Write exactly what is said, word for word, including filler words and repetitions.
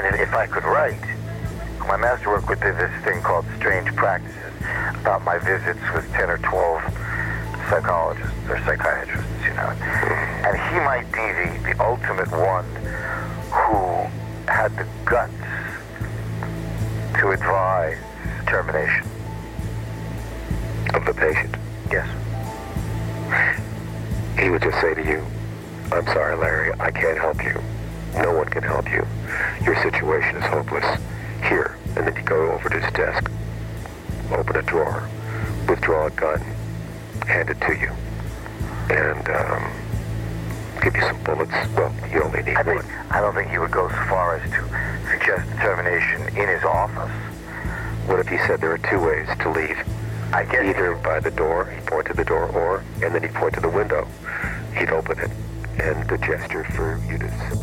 And if I could write, my masterwork would be this thing called Strange Practices, about my visits with ten or twelve psychologists or psychiatrists, you know. And he might be the, the ultimate one who had the guts to advise termination. Of the patient? Yes. He would just say to you, I'm sorry, Larry, I can't help you. No one can help you. Your situation is hopeless. Here. And then you go over to his desk, open a drawer, withdraw a gun, hand it to you, and um, give you some bullets. Well, you only need I one. think, I don't think he would go so far as to suggest termination in his office. What if he said there are two ways to leave? I guess Either by the door, he'd point to the door, or, and then he'd point to the window. He'd open it, and the gesture for you to